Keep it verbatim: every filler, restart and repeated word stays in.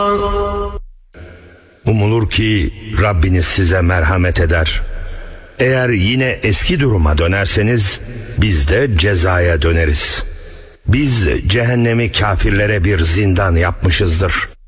Umulur ki Rabbiniz size merhamet eder. Eğer yine eski duruma dönerseniz biz de cezaya döneriz. Biz cehennemi kafirlere bir zindan yapmışızdır.